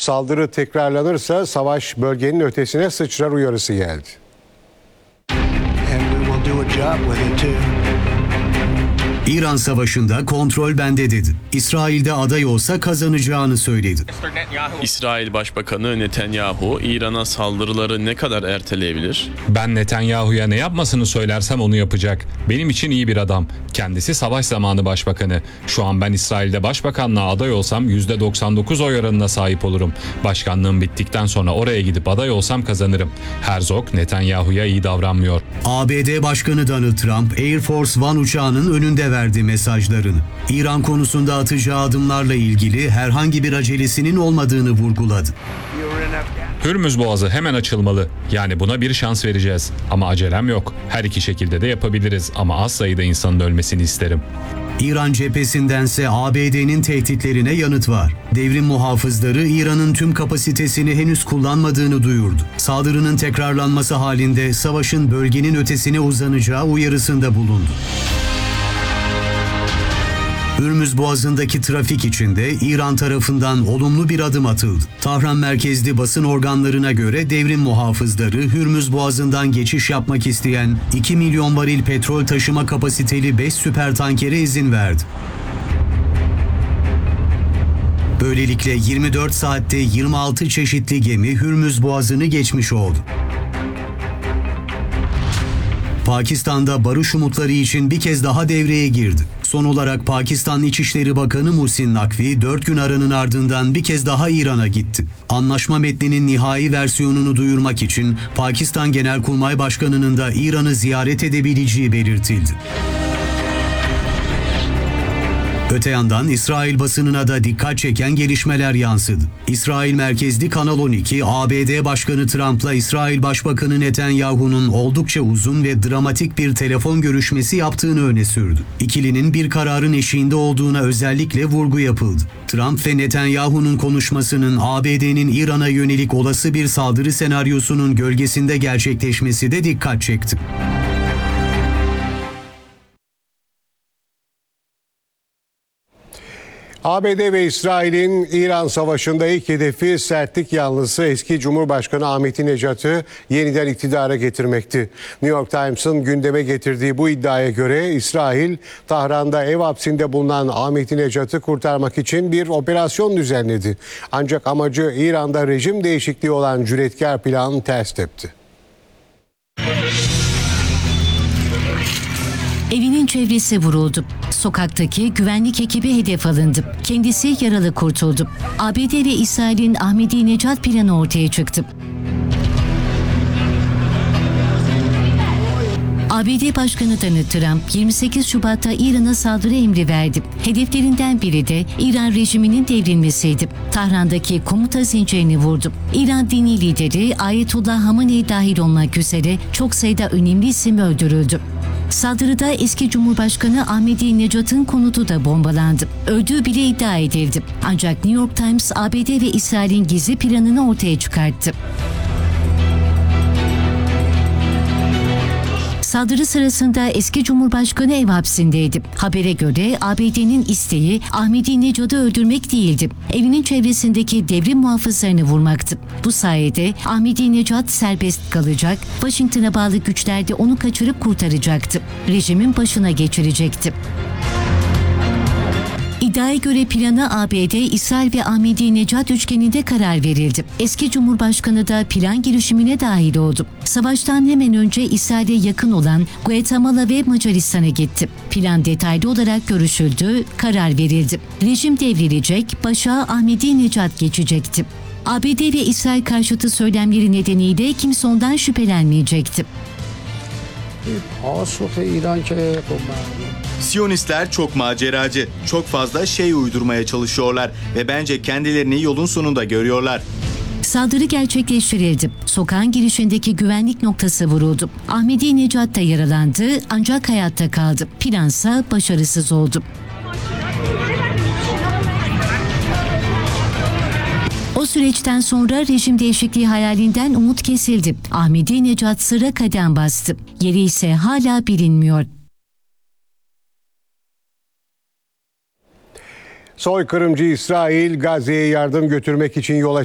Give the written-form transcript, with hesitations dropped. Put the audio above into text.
Saldırı tekrarlanırsa savaş bölgenin ötesine sıçrar uyarısı geldi. İran savaşında kontrol bende dedi. İsrail'de aday olsa kazanacağını söyledi. İsrail Başbakanı Netanyahu, İran'a saldırıları ne kadar erteleyebilir? Ben Netanyahu'ya ne yapmasını söylersem onu yapacak. Benim için iyi bir adam. Kendisi savaş zamanı başbakanı. Şu an ben İsrail'de başbakanlığa aday olsam %99 oy oranına sahip olurum. Başkanlığım bittikten sonra oraya gidip aday olsam kazanırım. Herzog Netanyahu'ya iyi davranmıyor. ABD Başkanı Donald Trump, Air Force One uçağının önünde verdi mesajlarını. İran konusunda atacağı adımlarla ilgili herhangi bir acelesinin olmadığını vurguladı. Hürmüz Boğazı hemen açılmalı. Yani buna bir şans vereceğiz. Ama acelem yok. Her iki şekilde de yapabiliriz ama az sayıda insanın ölmesini isterim. İran cephesindense ABD'nin tehditlerine yanıt var. Devrim muhafızları İran'ın tüm kapasitesini henüz kullanmadığını duyurdu. Saldırının tekrarlanması halinde savaşın bölgenin ötesine uzanacağı uyarısında bulundu. Hürmüz Boğazı'ndaki trafik içinde İran tarafından olumlu bir adım atıldı. Tahran merkezli basın organlarına göre devrim muhafızları Hürmüz Boğazı'ndan geçiş yapmak isteyen 2 milyon varil petrol taşıma kapasiteli 5 süper tankere izin verdi. Böylelikle 24 saatte 26 çeşitli gemi Hürmüz Boğazı'nı geçmiş oldu. Pakistan'da barış umutları için bir kez daha devreye girdi. Son olarak Pakistan İçişleri Bakanı Muhsin Nakvi 4 gün aranın ardından bir kez daha İran'a gitti. Anlaşma metninin nihai versiyonunu duyurmak için Pakistan Genelkurmay Başkanı'nın da İran'ı ziyaret edebileceği belirtildi. Öte yandan İsrail basınına da dikkat çeken gelişmeler yansıdı. İsrail merkezli Kanal 12, ABD Başkanı Trump'la İsrail Başbakanı Netanyahu'nun oldukça uzun ve dramatik bir telefon görüşmesi yaptığını öne sürdü. İkilinin bir kararın eşiğinde olduğuna özellikle vurgu yapıldı. Trump ve Netanyahu'nun konuşmasının ABD'nin İran'a yönelik olası bir saldırı senaryosunun gölgesinde gerçekleşmesi de dikkat çekti. ABD ve İsrail'in İran Savaşı'nda ilk hedefi sertlik yanlısı eski Cumhurbaşkanı Ahmadinejad'ı yeniden iktidara getirmekti. New York Times'ın gündeme getirdiği bu iddiaya göre İsrail, Tahran'da ev hapsinde bulunan Ahmadinejad'ı kurtarmak için bir operasyon düzenledi. Ancak amacı İran'da rejim değişikliği olan cüretkar plan ters tepti. Evinin çevresi vuruldu. Sokaktaki güvenlik ekibi hedef alındı. Kendisi yaralı kurtuldu. ABD ve İsrail'in Ahmadinejad planı ortaya çıktı. ABD Başkanı Donald Trump 28 Şubat'ta İran'a saldırı emri verdi. Hedeflerinden biri de İran rejiminin devrilmesiydi. Tahran'daki komuta zincirini vurdu. İran dini lideri Ayetullah Hamenei dahil olmak üzere çok sayıda önemli isim öldürüldü. Saldırıda eski Cumhurbaşkanı Ahmadinejad'ın konutu da bombalandı. Öldüğü bile iddia edildi. Ancak New York Times, ABD ve İsrail'in gizli planını ortaya çıkarttı. Saldırı sırasında eski Cumhurbaşkanı ev hapsindeydi. Habere göre ABD'nin isteği Ahmadinejad'ı öldürmek değildi. Evinin çevresindeki devrim muhafızlarını vurmaktı. Bu sayede Ahmadinejad serbest kalacak, Washington'a bağlı güçler de onu kaçırıp kurtaracaktı. Rejimin başına geçirecekti. İddiaya göre plana ABD, İsrail ve Ahmadinejad üçgeninde karar verildi. Eski Cumhurbaşkanı da plan girişimine dahil oldu. Savaştan hemen önce İsrail'e yakın olan Guatemala ve Macaristan'a gitti. Plan detaylı olarak görüşüldü, karar verildi. Rejim devrilecek, başa Ahmadinejad geçecekti. ABD ve İsrail karşıtı söylemleri nedeniyle kimse ondan şüphelenmeyecekti. Siyonistler çok maceracı, çok fazla şey uydurmaya çalışıyorlar ve bence kendilerini yolun sonunda görüyorlar. Saldırı gerçekleştirildi. Sokağın girişindeki güvenlik noktası vuruldu. Ahmadinejad da yaralandı ancak hayatta kaldı. Plansa başarısız oldu. O süreçten sonra rejim değişikliği hayalinden umut kesildi. Ahmadinejad sıra kadem bastı. Yeri ise hala bilinmiyor. Soykırımcı İsrail, Gazze'ye yardım götürmek için yola